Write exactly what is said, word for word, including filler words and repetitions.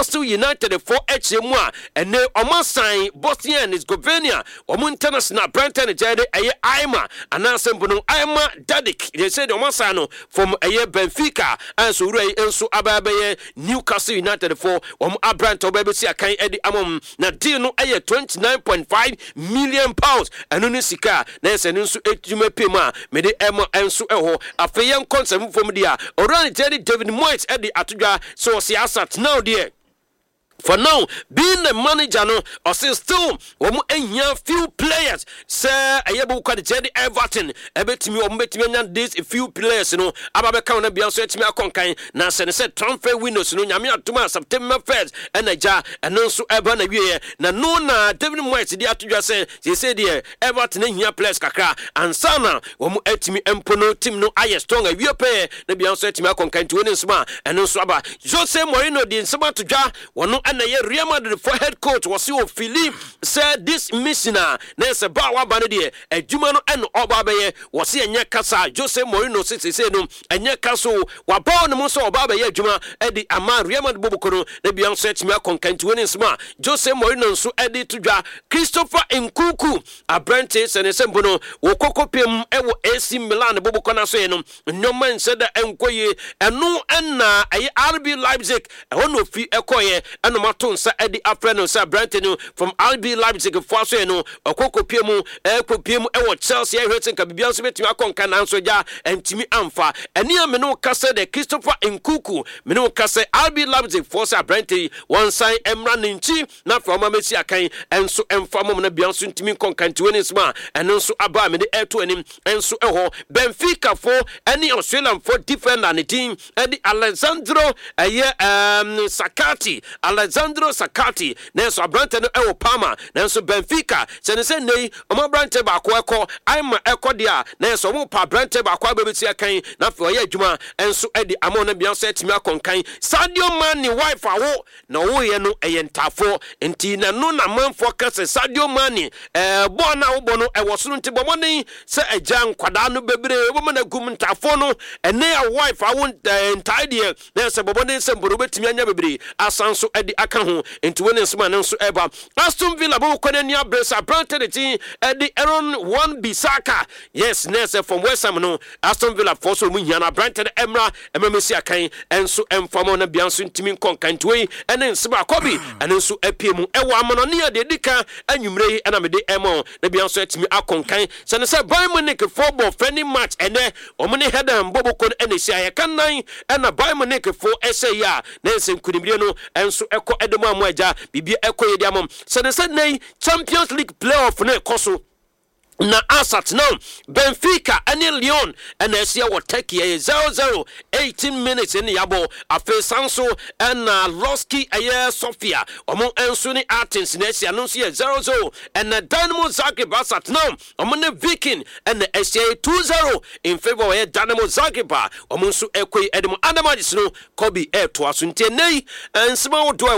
Newcastle United for H M one and ne omasan Bosnia and Herzegovina omo international Brighton jade aye Aima anasembo no Aima Dadik they said omasan no from aye Benfica and so rei enso ababaye Newcastle United for omo Abrant obebesi akan edi amom na deal no aye twenty-nine point five million pounds eno ne sika na ese nso etuma pema me de emo enso eho afeyen konsem from dia Orani David Moyes edi atudwa so si asat now there. For now, being the manager, no, or still, we have few players. Sir, I have got the Everton. I bet me, I bet me, this a few players, you know. Ababe count and be also to me a concain. Now, send said transfer windows, no, Yamia to September first, and a jar, and also Evan a year. Now, no, na David Moyes, the Atuja say, they said, dear Everton in here, players Kaka, and Sana, when we at me, Empono, Tim, no, I strong, a year pair, the Beyonce to me a concain to win smart, and also about Jose Moreno, the Sama to jar, one no. And the Real Madrid for head coach was you Philippe said this missioner Nessa Bawa Banadi a Jumano and Obabe was here near Casa Jose Moreno six say no and near Castle Wabon Moso Obabe Juma Eddie Ama Real Madrid Bobokono the Beyond set me a content winning smart Jose Moreno so Eddie to ja Christopher Nkuku a Brentes and a Sembono Wokoko Pim Ewo A C Milan Bobokona Seno no man said that Enkoye and no and a R B Leipzig a one of fee Ekoye and no matter Sa Eddie Afreno Sa Branteno from R B Leipzig for Sweno, or Coco Piemu, Eco Piemu, or Chelsea, Hurting Cabian Smith, Macon Cananso Ja, and Timmy Amfa, and near Meno Casa de Christopher Nkuku, Meno Casa, R B Leipzig for Sa Branty, one side Emran in chief, not from Messia Kain, and so and from Biansun Timmy Concan to any smart, and also Abam the air to him, and so Benfica for any Australian for defender and the team, and the Alessandro, a year, um, Sakati, Alessandro. Sakati, Nenso Abrante no Ewo Palma, Nenso Benfica, Senese Nei, Omo Brante ba ko eko, I'm eko dia, Nenso mo pa Brante ba ko bebeti akan, na for ye djuma, enso edi amona bianse timi akonkan. Sadio Mane wife awo, na wo ye no eyentafo, enti na no na manfo kase Sadio Mane, eh bo na wo bo no ewo sunu nti bo moni se ejan kwada no bebre, wo mo na gum ntafo no, ene ya wife awo entai de, Nenso bo moni se mboro betimi anya bebre, asanso edi akan into winning man and so ever. Aston Villa Bokonenia Bresa Brante the team at the Aaron one Bisaka. Yes, Nessa from West Ham no Aston Villa for so Munyana Brante Emra Emesia Kain and so M Famona Biansun Timin Concan way and then Saba Kobe and then so Epimu Ewa Mononia de Dika and Umre and Amede Emo the Biansu to me Akonkan. Sanasa Baymanik four ball friendly match and then Omani Header and Bobocon and the Sia Can nine and a Baymanik for S A R Nelson Kudibiano and so Echo Edema Mwaja Bibi Eko Yediamom Senese nei Champions League playoff ne koso na asat now Benfica and Lyon and Asia will take ye zero zero eighteen minutes in Yabo afe Sanso and uh, Losky aye Sofia omo ensuni Athens Nesia no see zero zero and uh, Dynamo Zagreb asat now omo ne Viking and the Asia two zero in favor of Dynamo Zagreb omo so ekwe edemo Adamadi no Kobe e to asunte nei and small do